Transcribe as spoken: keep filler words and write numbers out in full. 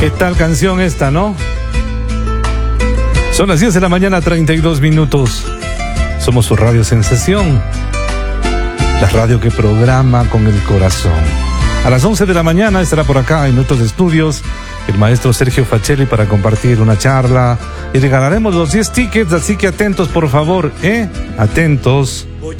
¿Qué tal canción esta, no? Son las diez de la mañana, treinta y dos minutos. Somos su radio sensación. La radio que programa con el corazón. A las once de la mañana estará por acá en nuestros estudios el maestro Sergio Facelli para compartir una charla y regalaremos los diez tickets, así que atentos por favor, ¿eh? Atentos.